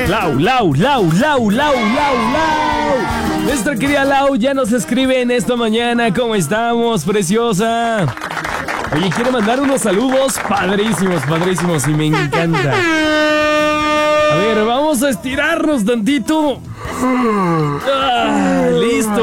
Lau. Nuestra querida Lau ya nos escribe en esta mañana. ¿Cómo estamos, preciosa? Oye, quiere mandar unos saludos padrísimos y me encanta. A ver, vamos a estirarnos tantito. Listo.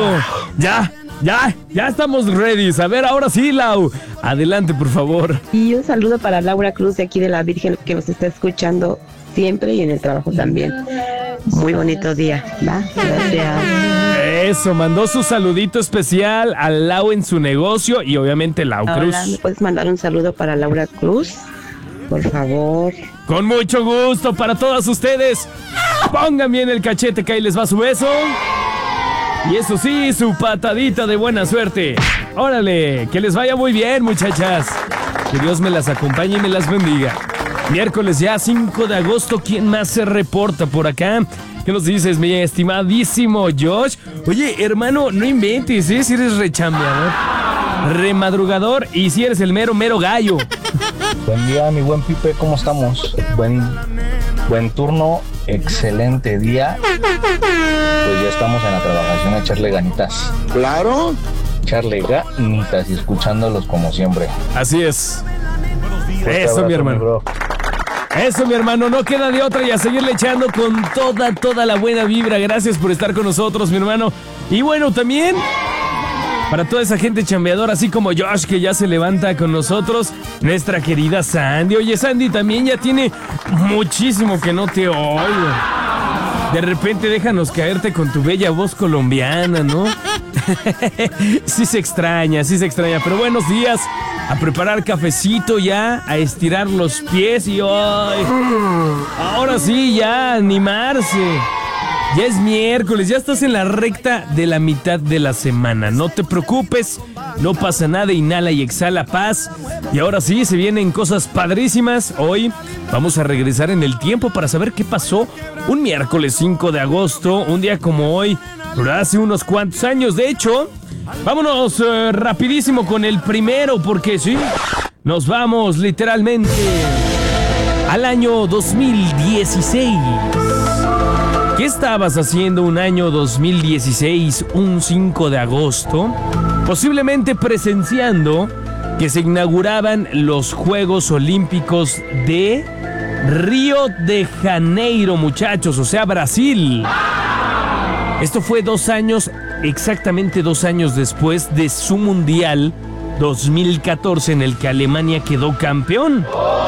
Ya estamos ready. A ver, ahora sí, Lau. Adelante, por favor. Y un saludo para Laura Cruz de aquí de la Virgen, que nos está escuchando siempre y en el trabajo también. Muy bonito día, ¿va? Gracias. Eso, mandó su saludito especial a Lau en su negocio y obviamente Lau Cruz. Hola, ¿me puedes mandar un saludo para Laura Cruz? Por favor. Con mucho gusto para todas ustedes. Pongan bien el cachete que ahí les va su beso. Y eso sí, su patadita de buena suerte. Órale, que les vaya muy bien, muchachas. Que Dios me las acompañe y me las bendiga. Miércoles ya 5 de agosto, ¿quién más se reporta por acá? ¿Qué nos dices, mi estimadísimo Josh? Oye, hermano, no inventes, ¿eh? Si eres rechambeador, remadrugador y si eres el mero gallo. Buen día, mi buen Pipe, ¿cómo estamos? Buen turno, excelente día. Pues ya estamos en la trabajación a echarle ganitas. Claro. Echarle ganitas y escuchándolos como siempre. Así es. Eso, mi hermano. Eso, mi hermano, no queda de otra y a seguirle echando con toda la buena vibra. Gracias por estar con nosotros, mi hermano. Y bueno, también para toda esa gente chambeadora, así como Josh, que ya se levanta con nosotros, nuestra querida Sandy. Oye, Sandy, también ya tiene muchísimo que no te oigo. De repente déjanos caerte con tu bella voz colombiana, ¿no? Sí se extraña. Pero buenos días. A preparar cafecito ya, a estirar los pies y ¡ay! Ahora sí, ya, animarse. Ya es miércoles, ya estás en la recta de la mitad de la semana. No te preocupes, no pasa nada, inhala y exhala paz. Y ahora sí, se vienen cosas padrísimas. Hoy vamos a regresar en el tiempo para saber qué pasó un miércoles 5 de agosto, un día como hoy, pero hace unos cuantos años. De hecho, vámonos rapidísimo con el primero, porque sí, nos vamos literalmente al año 2016. ¿Qué estabas haciendo un año 2016, un 5 de agosto? Posiblemente presenciando que se inauguraban los Juegos Olímpicos de Río de Janeiro, muchachos, o sea, Brasil. Esto fue exactamente 2 años después de su Mundial 2014, en el que Alemania quedó campeón.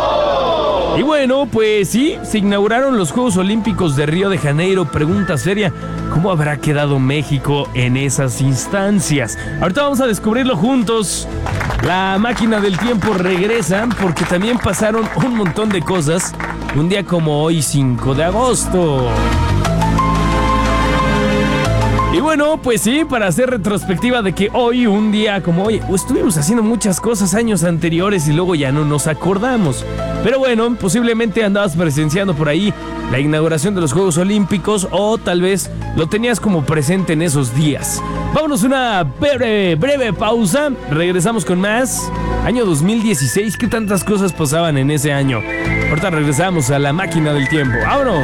Y bueno, pues sí, se inauguraron los Juegos Olímpicos de Río de Janeiro. Pregunta seria, ¿cómo habrá quedado México en esas instancias? Ahorita vamos a descubrirlo juntos. La máquina del tiempo regresa porque también pasaron un montón de cosas un día como hoy, 5 de agosto. Y bueno, pues sí, para hacer retrospectiva de que hoy, un día como hoy, estuvimos haciendo muchas cosas años anteriores y luego ya no nos acordamos. Pero bueno, posiblemente andabas presenciando por ahí la inauguración de los Juegos Olímpicos o tal vez lo tenías como presente en esos días. Vámonos a una breve pausa, regresamos con más. Año 2016, ¿qué tantas cosas pasaban en ese año? Ahorita regresamos a la máquina del tiempo. ¡Vámonos!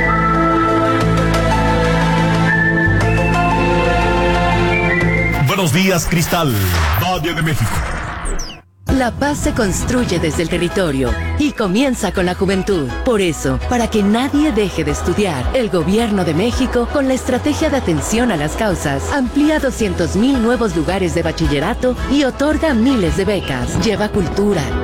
Buenos días, Cristal, Valle de México. La paz se construye desde el territorio y comienza con la juventud. Por eso, para que nadie deje de estudiar, el Gobierno de México, con la estrategia de atención a las causas, amplía 200,000 nuevos lugares de bachillerato y otorga miles de becas. Lleva cultura,